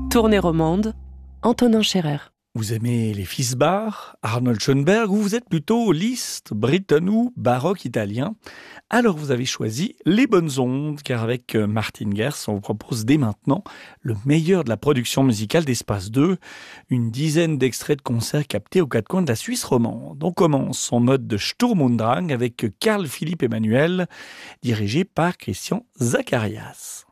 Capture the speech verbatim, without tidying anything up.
Tournée romande, Antonin Scherer. Vous aimez les Fisbar, Arnold Schoenberg, ou vous êtes plutôt Liszt, Britten ou baroque italien? Alors vous avez choisi les bonnes ondes, car avec Martin Gers, on vous propose dès maintenant le meilleur de la production musicale d'Espace deux, une dizaine d'extraits de concerts captés aux quatre coins de la Suisse romande. On commence en mode de Sturm und Drang avec Carl Philipp Emanuel, dirigé par Christian Zacharias.